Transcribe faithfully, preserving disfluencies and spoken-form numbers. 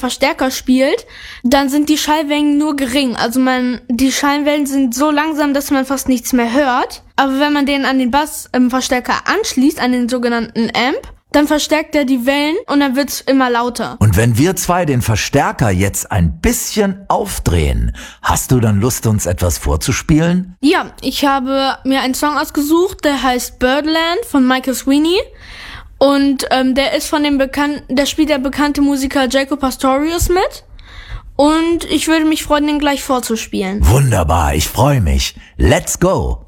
Verstärker spielt, dann sind die Schallwellen nur gering. Also man, die Schallwellen sind so langsam, dass man fast nichts mehr hört. Aber wenn man den an den Bassverstärker anschließt, an den sogenannten Amp, dann verstärkt er die Wellen und dann wird's immer lauter. Und wenn wir zwei den Verstärker jetzt ein bisschen aufdrehen, hast du dann Lust, uns etwas vorzuspielen? Ja, ich habe mir einen Song ausgesucht, der heißt Birdland von Michael Sweeney. Und ähm, der ist von dem bekannten, der spielt der bekannte Musiker Jaco Pastorius mit. Und ich würde mich freuen, den gleich vorzuspielen. Wunderbar, ich freue mich. Let's go!